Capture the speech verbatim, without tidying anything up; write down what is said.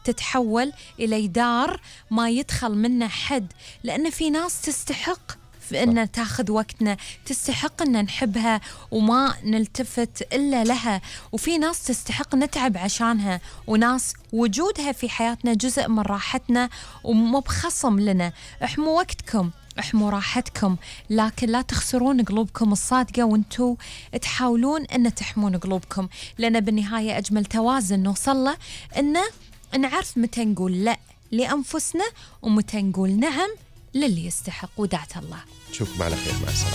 تتحول إلى دار ما يدخل منه حد، لأن في ناس تستحق في أن تاخذ وقتنا، تستحق أن نحبها وما نلتفت إلا لها، وفي ناس تستحق نتعب عشانها، وناس وجودها في حياتنا جزء من راحتنا ومو بخصم لنا. احموا وقتكم، احموا راحتكم، لكن لا تخسرون قلوبكم الصادقة وانتوا تحاولون أن تحمون قلوبكم، لأن بالنهاية أجمل توازن نوصل له أن نعرف متى نقول لا لأنفسنا ومتى نقول نعم للي يستحق. ودعت الله. نشوفكم على خير، مع السلامة.